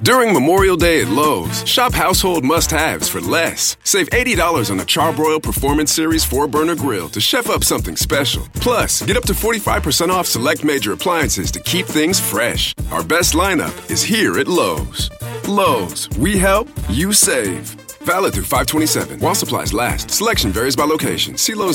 During Memorial Day at Lowe's, shop household must-haves for less. Save $80 on a Charbroil Performance Series 4-burner grill to chef up something special. Plus, get up to 45% off select major appliances to keep things fresh. Our best lineup is here at Lowe's. Lowe's, we help, you save. Valid through 5/27. While supplies last. Selection varies by location. See Lowe's